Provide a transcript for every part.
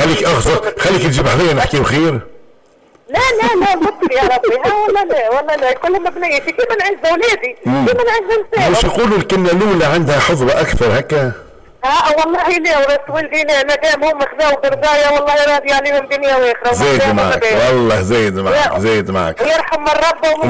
خليك تجيب حذايا نحكي خير. لا مطر يا ربي. ها والله لا كلهم بنيتي كيف من عند اولادي كيف من عند نساء. مش يقولوا الكلمه الاولى عندها حظوه اكثر هكا؟ والله لا ورث ولدي ما دام هم خذوا برضايا والله راضي عليهم دنيا واخره. زايد معك والله زايد معك يرحم الرب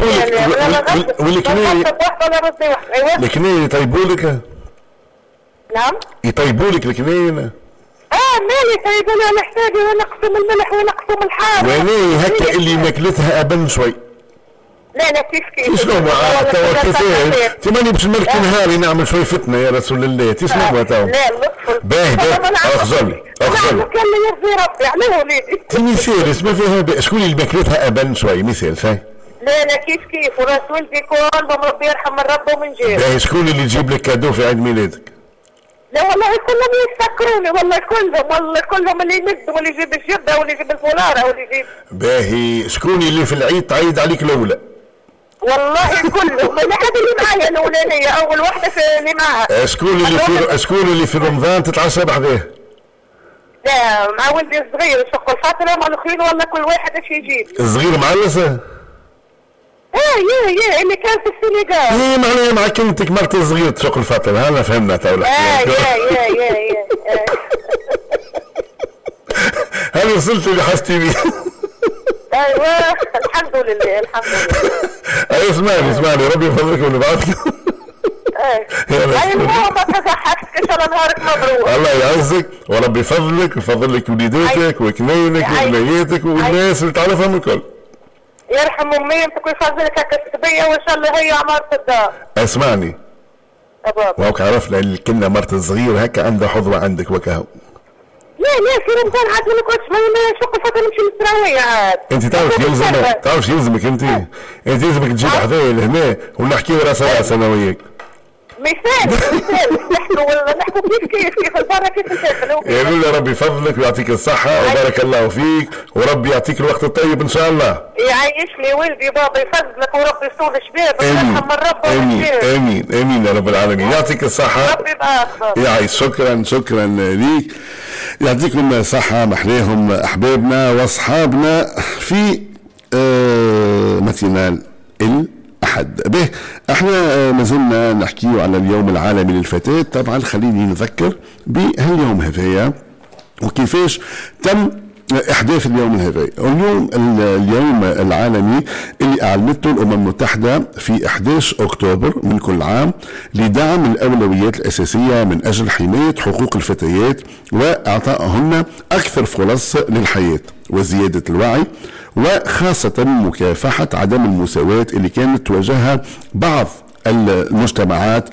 الكنين يطيبوا لك. نعم يطيبوا لك الكنين. مالي طيبوا لي محتاجه ونقسم الملح ونقسم الحار. ويني هكا اللي ماكلتها ابن شوي. لا كيف شنو كيفاه تماني باش نملك نهاري نعمل شوي فتنه يا رسول الله. تسمع تو لا لطف باهي اخزر كان يرضي ربي على وليدي. مثال ما فيها شكون اللي ماكلتها ابن شوي مثال شاي. لا كيف وراس ولدي كلهم ربي يرحم الرب ومن جهه. باهي شكون اللي يجيب لك كادو في عيد ميلادك؟ لا والله كلهم يفتكروني والله كلهم اللي يمد واللي يجيب الجبه واللي يجيب الفولاره واللي يجيب. باهي شكون اللي في العيد تعيد عليك الاولى؟ والله كلهم انا هذه اللي معايا الاولانيه اول واحده اللي معاها. شكون اللي في رمضان تتعشى بحذاه؟ لا مع ولدي الصغير شق الفاطره مع الاخرين والله كل واحد ايش يجيب. الصغير معلسه؟ يا اللي كان في السنغال. معناها مع كنتك مرتي الصغير تشق الفاطره. هلا فهمنا تولا. يا هل وصلت اللي حستي بيه؟ ايوه الحمد لله اسمعني ربي يفضلك ونبعث له. ما تضحكش ان شاء الله نهارك مبروك. الله يعزك وربي يفضلك ويفضل لك وليداتك وكنينك وبنياتك والناس اللي تعرفهم الكل. يرحم اميمتك ويفضلك هكا الصبيه وان شاء الله هي عمارة الدار. اسمعني وهوك عرفنا اللي كنا مرت الصغير هكا عندها حظوه عندك وكهو. لا في رمضان عاد ما نقعدش ما شق الفتره نمشي للثانويه عاد. انت تعرف يلزمك انت يلزمك تجيب حذايا لهنا ونحكي راسها ثانويك. مثال نحكوا كيف البركه كيف نسافروا. يقول لي ربي يفضلك ويعطيك الصحه وبارك الله فيك وربي يعطيك الوقت الطيب ان شاء الله. يعيش لي ولدي بابا يفضلك وربي يصون شبابك ويرحم الرب. امين يا رب العالمين. يعطيك الصحه. ربي يبارك. يعيش. شكرا ليك. يعطيكم الصحه محليهم احبابنا واصحابنا في ماتينال الأحد. به احنا ما زلنا نحكي على اليوم العالمي للفتاة. طبعا خليني نذكر بهاليوم هذايا وكيفاش تم احداث اليوم هذا. اليوم العالمي اللي اعلنته الامم المتحده في 11 اكتوبر من كل عام لدعم الاولويات الاساسيه من اجل حمايه حقوق الفتيات واعطائهن اكثر فرص للحياه وزياده الوعي وخاصه مكافحه عدم المساواه اللي كانت تواجهها بعض المجتمعات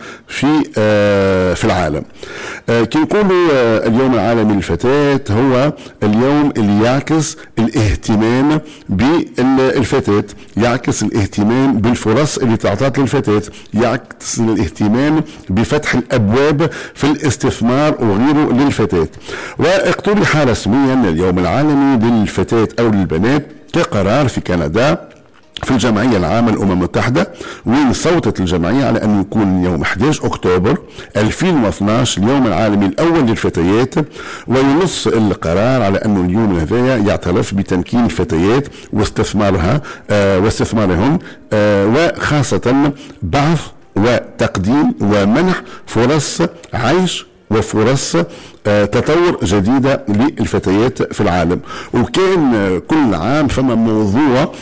في العالم. كي نقولوا اليوم العالمي للفتاة هو اليوم اللي يعكس الاهتمام بالفتاة، يعكس الاهتمام بالفرص اللي تعطات للفتاة، يعكس الاهتمام بفتح الابواب في الاستثمار وغيره للفتاة. واقترح رسميا اليوم العالمي للفتاة او للبنات كقرار في كندا في الجمعية العامة للأمم المتحدة، وين صوتت الجمعية على أن يكون يوم 11 أكتوبر 2012 اليوم العالمي الأول للفتيات. وينص القرار على أن اليوم هذا يعترف بتمكين الفتيات واستثمارهم وخاصة بعض وتقديم ومنح فرص عيش وفرص تطور جديدة للفتيات في العالم. وكان كل عام فما موضوع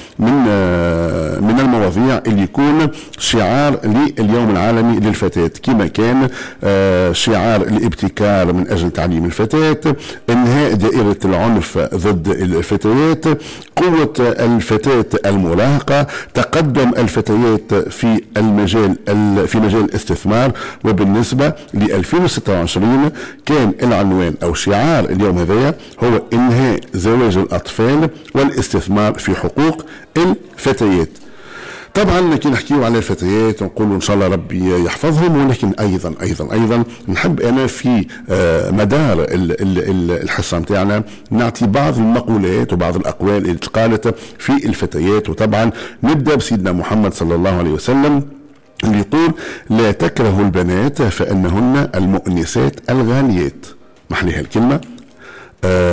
من المواضيع اللي يكون شعار لليوم العالمي للفتاة، كما كان شعار الابتكار من أجل تعليم الفتاة، انهاء دائرة العنف ضد الفتيات، قوة الفتاة المراهقة، تقدم الفتيات في مجال الاستثمار. وبالنسبة ل 2026 كان العنوان او شعار اليوم هذا هو انهاء زواج الاطفال والاستثمار في حقوق الفتيات. طبعا كي نحكيو على الفتيات نقولوا ان شاء الله ربي يحفظهم، ولكن ايضا نحب انا في مدار الحصه نتاعنا نعطي بعض المقولات وبعض الاقوال اللي قالت في الفتيات. وطبعا نبدا بسيدنا محمد صلى الله عليه وسلم اللي يقول لا تكرهوا البنات فانهن المؤنسات الغاليات. محليها الكلمه